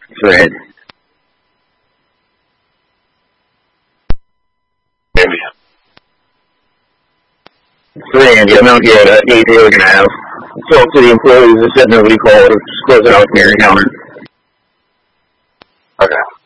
Fred. Maybe. Fred, you know, yeah, that need to organize. Talk to the employees and said nobody called. Just close it out here and counter. Okay.